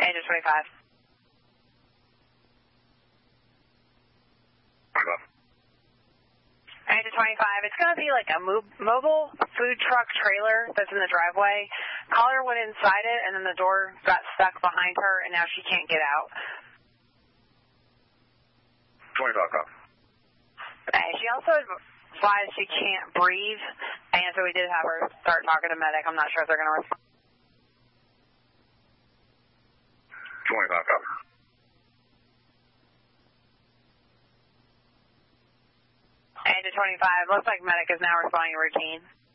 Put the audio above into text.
Angel 25. Angel 25, it's going to be like a mobile food truck trailer that's in the driveway. Caller went inside it, and then the door got stuck behind her, and now she can't get out. 25 copy. Okay, she also advised she can't breathe, and so we did have her start talking to medic. I'm not sure if they're going to respond. 25 copy. Angel 25, looks like medic is now responding to routine.